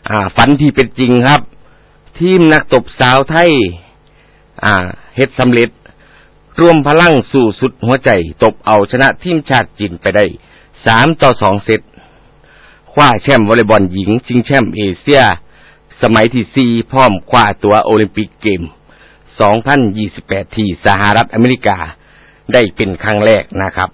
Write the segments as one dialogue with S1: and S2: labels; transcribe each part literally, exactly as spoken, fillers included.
S1: อ่าฝันที่เป็นจริงครับทีมนักตบสาวไทยอ่าเฮ็ดสำเร็จรวมพลังสู่สุดหัวใจตบเอาชนะทีมชาติจีนไปได้สามต่อสองเซตคว้าแชมป์วอลเลย์บอลหญิงชิงแชมป์เอเชียสมัยที่สี่พร้อมคว้าตั๋วโอลิมปิกเกมสองพันยี่สิบแปดที่สหรัฐอเมริกาได้เป็นครั้งแรกนะครับ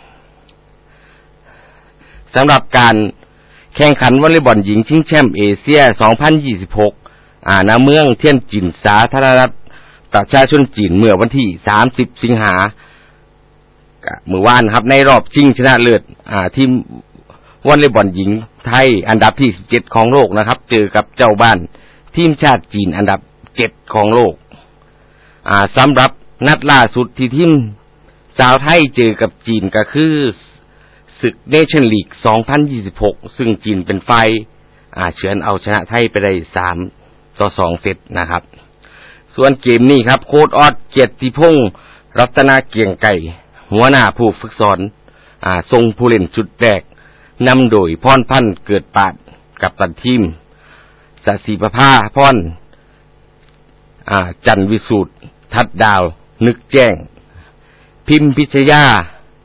S1: สำหรับการแข่งขันวอลเลย์บอลหญิงชิงแชมป์เอเชียสองพันยี่สิบหกอ่าณเมืองเทียนจินสาธารณรัฐประชาชนจีนเมื่อวันที่สามสิบสิงหาเมื่อวานครับในรอบชิงชนะเลิศอ่าทีมวอลเลย์บอลหญิงไทยอันดับที่สิบเจ็ดของโลกนะครับเจอกับเจ้าบ้านทีมชาติจีนอันดับเจ็ดของโลกอ่าสำหรับนัดล่าสุดที่ทีมสาวไทยเจอกับจีนก็คือศึกเนชั่นลีกสองพันยี่สิบหกซึ่งจีนเป็นฝ่ายอ่าเฉือนเอาชนะไทยไปได้สามต่อสองเซตนะครับส่วนเกมนี้ครับโค้ชออดเกียรติพงษ์รัตนาเกียงไก่หัวหน้าผู้ฝึกสอนอ่าทรงผู้เล่นชุดแรกนำโดยพรพันธ์เกิดปาดกับตันทีมสศิประภาพรอ่าจันวิสูตรทัดดาวนึกแจ้งพิมพิชยา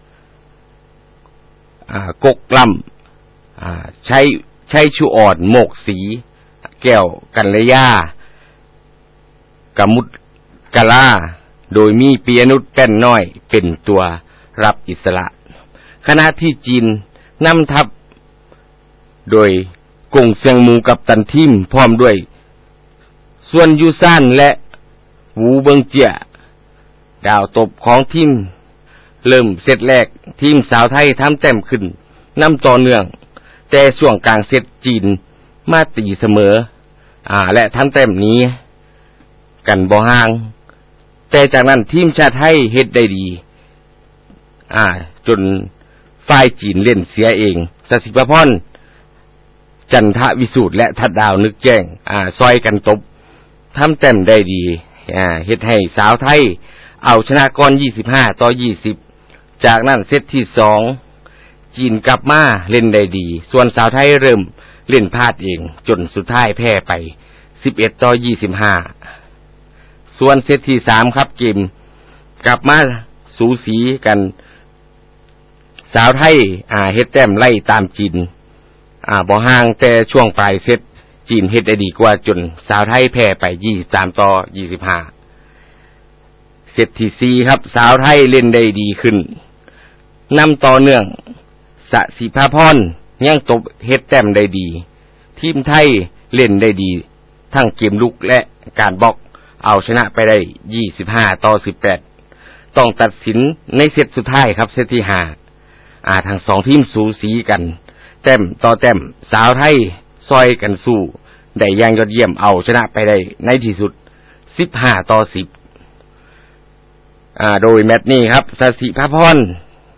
S1: อ่ากกลำอ่าใช้ใช้ชูอ่อนโมกสีแก้วกัลยากมุตกะลาโดยมีปียนุชแป้นน้อยเป็นตัวรับอิสระขณะที่จีนนำทัพโดยกงเซียงมูกับตันทีมพร้อมด้วยส่วนยูซ่านและหูเบิงเจียดาวตบของทีมเริ่มเซตแรกทีมสาวไทยทำแต้มขึ้นนำต่อเนื่องแต่ช่วงกลางเซตจีนมาตีเสมออ่าและทำแต้มนี้กันบ่ห่างแต่จากนั้นทีมชาติไทยเฮ็ดได้ดีอ่าจนฝ่ายจีนเล่นเสียเองสศิประพรจันทวิสูตรและทัดดาวนึกแจ้งอ่าซอยกันตบทำแต้มได้ดีอ่าเฮ็ดให้สาวไทยเอาชนะก่อนยี่สิบห้าต่อยี่สิบจากนั้นเซตที่สองจีนกลับมาเล่นได้ดีส่วนสาวไทยเริ่มเล่นพลาดเองจนสุดท้ายแพ้ไปสิบเอ็ดต่อยี่สิบห้าส่วนเซตที่สามครับเกมกลับมาสูสีกันสาวไทยอ่าเฮ็ดแต้มไล่ตามจีนอ่าบ่ห่างแต่ช่วงปลายเซตจีนเฮ็ดได้ดีกว่าจนสาวไทยแพ้ไปยี่สิบสามต่อยี่สิบห้าเซตที่สี่ครับสาวไทยเล่นได้ดีขึ้นนำต่อเนื่องสศิภาพรยังตบเฮ็ดแต้มได้ดีทีมไทยเล่นได้ดีทั้งเกมลุกและการบล็อกเอาชนะไปได้ยี่สิบห้าต่อสิบแปดต้องตัดสินในเซตสุดท้ายครับเซตที่ห้าอ่าทั้งสองทีมสูสีกันแต้มต่อแต้มสาวไทยซอยกันสู้ได้อย่างยอดเยี่ยมเอาชนะไปได้ในที่สุดสิบห้าต่อสิบอ่าโดยแมตช์นี้ครับสศิภาพร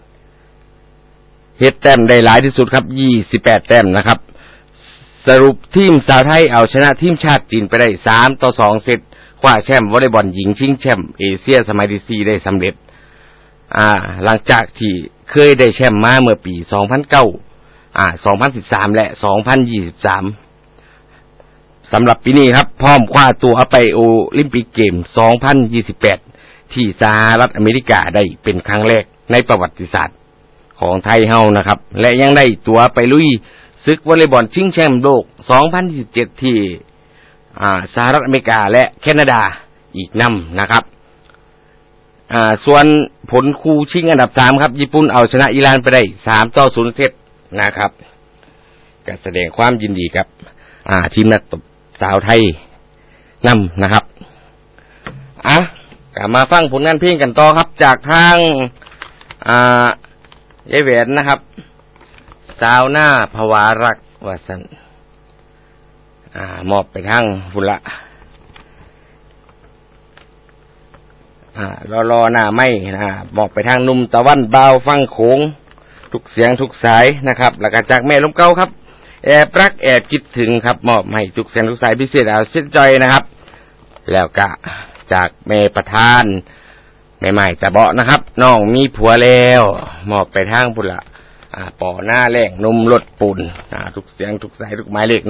S1: เฮ็ดแต้มได้หลายที่สุดครับยี่สิบแปดแต้มนะครับสรุปทีมสาวไทยเอาชนะทีมชาติจีนไปได้สามต่อสองเซตคว้าแชมป์วอลเลย์บอลหญิงชิงแชมป์เอเชียสมัยที่สี่ได้สำเร็จอ่าหลังจากที่เคยได้แชมป์มาเมื่อปีสองพันเก้าอ่าสองพันสิบสามและสองพันยี่สิบสามสำหรับปีนี้ครับพร้อมคว้าตัวไปโอลิมปิกเกมสองพันยี่สิบแปดที่สหรัฐอเมริกาได้เป็นครั้งแรกในประวัติศาสตร์ของไทยเฮานะครับและยังได้ตัวไปลุยศึกวอลเลย์บอลชิงแชมป์โลกสองพันยี่สิบเจ็ดที่อ่าสหรัฐอเมริกาและแคนาดาอีกนำนะครับอ่าส่วนผลคู่ชิงอันดับสามครับญี่ปุ่นเอาชนะอิหร่านไปได้สามต่อศูนย์เซตนะครับก็แสดงความยินดีกับอ่าทีมนักตบสาวไทยนำนะครับอ่ะกลับมาฟังผลงานเพลงกันต่อครับจากทางอ่ายายแหวนนะครับสาวหน้าภวารักว่าสันอ่ามอบไปทางฝุ่นละอ่ารอรอหน้าไม่นะมอบไปทางนุ่มตะวันเบาฟังโขงทุกเสียงทุกสายนะครับแล้วก็จากแม่ลมเก้าครับแอบรักแอบคิดถึงครับมอบให้ทุกเสียงทุกสายพิเศษเอาเส้นใจนะครับแล้วก็จากแม่ประธานแม่ใหม่ตะเบาะนะครับน้องมีผัวแล้วมอบไปทางพุ่นละอ่าป่อหน้าแรงนมรถปุ่นอ่าทุกเสียงทุกสายทุกหมายเลข